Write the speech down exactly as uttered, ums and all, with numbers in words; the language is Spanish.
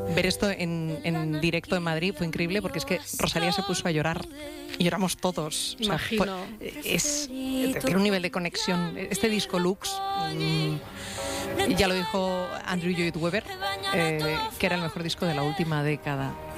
ver esto en, en directo en Madrid fue increíble, porque es que Rosalía se puso a llorar y lloramos todos. O sea, fue, es, tiene un nivel de conexión. Este disco Lux, mmm, ya lo dijo Andrew Lloyd Webber, eh, que era el mejor disco de la última década.